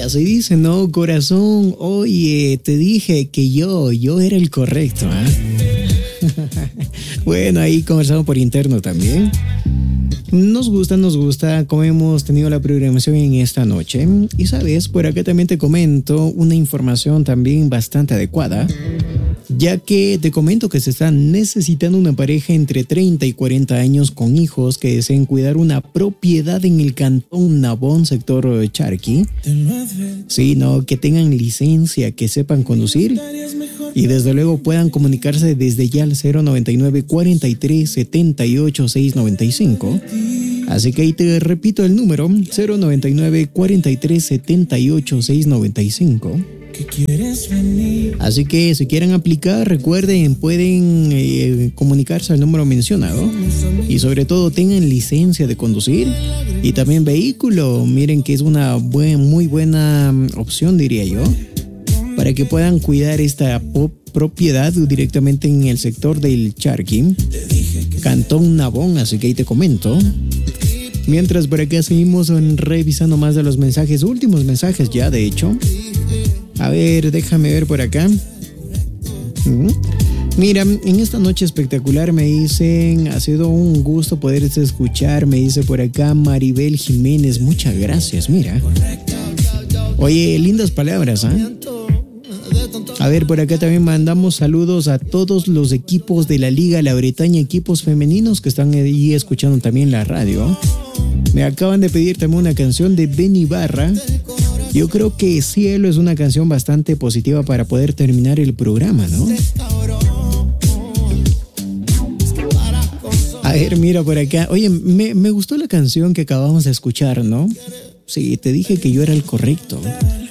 así dice, ¿no? Corazón, oye, te dije que yo era el correcto, ¿eh? Bueno, ahí conversamos por interno también. Nos gusta cómo hemos tenido la programación en esta noche. Y sabes, por acá también te comento una información también bastante adecuada, ya que te comento que se está necesitando una pareja entre 30 y 40 años con hijos que deseen cuidar una propiedad en el cantón Nabón, sector Charqui. Sí, no, que tengan licencia, que sepan conducir y desde luego puedan comunicarse desde ya al 099 43 78 695. Así que ahí te repito el número 099 43 78 695. Así que si quieren aplicar, recuerden, pueden comunicarse al número mencionado y sobre todo tengan licencia de conducir y también vehículo. Miren que es una muy buena opción, diría yo, para que puedan cuidar esta propiedad directamente en el sector del Charqui, Cantón Nabón. Así que ahí te comento. Mientras por acá seguimos revisando más de los mensajes, últimos mensajes ya de hecho. A ver, déjame ver por acá. Mira, en esta noche espectacular me dicen, ha sido un gusto poderte escuchar, me dice por acá Maribel Jiménez, muchas gracias, mira. Oye, lindas palabras, ¿ah? A ver, por acá también mandamos saludos a todos los equipos de la Liga La Bretaña, equipos femeninos que están ahí escuchando también la radio. Me acaban de pedir también una canción de Benny Barra. Yo creo que Cielo es una canción bastante positiva para poder terminar el programa, ¿no? A ver, mira por acá. Oye, me gustó la canción que acabamos de escuchar, ¿no? Sí, te dije que yo era el correcto.